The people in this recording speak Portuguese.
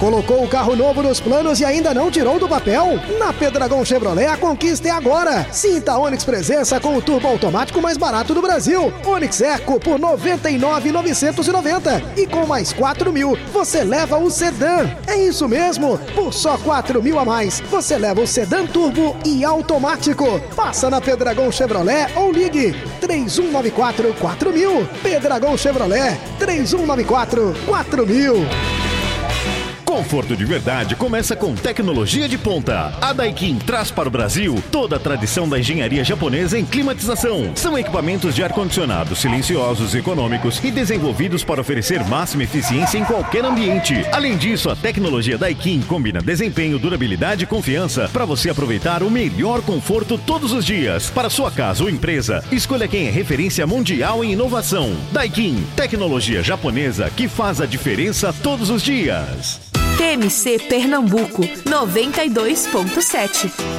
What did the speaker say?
Colocou o carro novo nos planos e ainda não tirou do papel? Na Peddragon Chevrolet a conquista é agora. Sinta a Onix Presença com o turbo automático mais barato do Brasil. Onix Eco por R$ 99.990. E com mais 4 mil, você leva o sedã. É isso mesmo, por só 4 mil a mais, você leva o sedã turbo e automático. Passa na Peddragon Chevrolet ou ligue 3194-4000. Peddragon Chevrolet, 3194-4000. Conforto de verdade começa com tecnologia de ponta. A Daikin traz para o Brasil toda a tradição da engenharia japonesa em climatização. São equipamentos de ar-condicionado silenciosos e econômicos e desenvolvidos para oferecer máxima eficiência em qualquer ambiente. Além disso, a tecnologia Daikin combina desempenho, durabilidade e confiança para você aproveitar o melhor conforto todos os dias. Para sua casa ou empresa, escolha quem é referência mundial em inovação. Daikin, tecnologia japonesa que faz a diferença todos os dias. TMC Pernambuco 92.7.